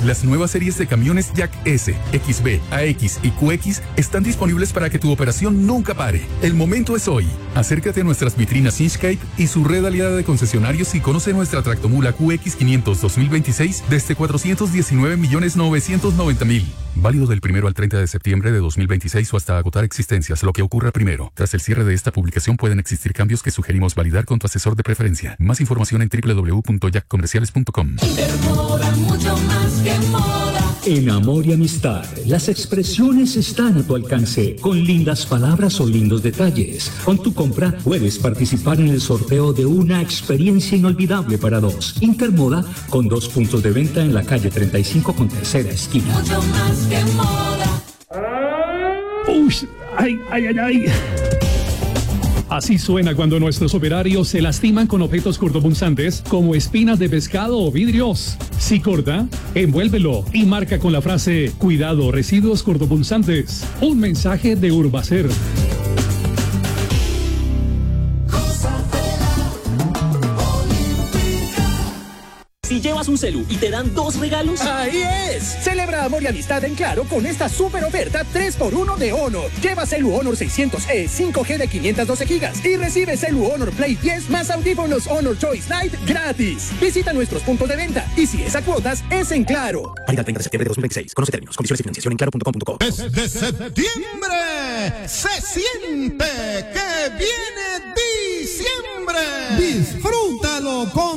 Las nuevas series de camiones Jack S, XB, AX y QX están disponibles para que tu operación nunca pare. El momento es hoy. Acércate a nuestras vitrinas Inchcape y su red aliada de concesionarios y conoce nuestra tractomula QX500 2026 desde 419.990.000. Válido del 1 al 30 de septiembre de 2026 o hasta agotar existencias, lo que ocurra primero. Tras el cierre de esta publicación pueden existir cambios que sugerimos validar con tu asesor de preferencia. Más información en www.jackcomerciales.com. Intermoda, mucho más que moda. En amor y amistad, las expresiones están a tu alcance, con lindas palabras o lindos detalles. Con tu compra puedes participar en el sorteo de una experiencia inolvidable para dos. Intermoda, con 2 puntos de venta en la calle 35 con tercera esquina. Mucho más que moda. ¡Uy! ¡Ay, ay, ay, ay! Así suena cuando nuestros operarios se lastiman con objetos cortopunzantes como espinas de pescado o vidrios. Si corta, envuélvelo y marca con la frase "Cuidado, residuos cortopunzantes". Un mensaje de Urbacer. Si llevas un celu y te dan 2 regalos... ¡Ahí es! Celebra amor y amistad en Claro con esta super oferta 3x1 de Honor. Lleva celu Honor 600E 5G de 512 GB y recibe celu Honor Play 10 más audífonos Honor Choice Lite gratis. Visita nuestros puntos de venta y si es a cuotas, es en Claro. Válida el 30 de septiembre de 2026. Conoce términos, condiciones y financiación en claro.com.co. Desde septiembre se siente que viene diciembre. Disfrútalo con